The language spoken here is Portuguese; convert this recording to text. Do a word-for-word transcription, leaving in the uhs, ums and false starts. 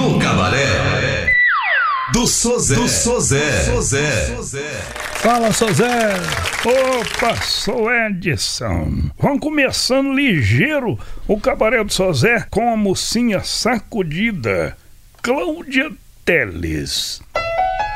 no cabaré do Sozé. Do Sozé. Sozé. Fala, Sozé. Opa, sou Edson. Vamos começando ligeiro o cabaré do Sozé com a mocinha sacudida, Cláudia Teles.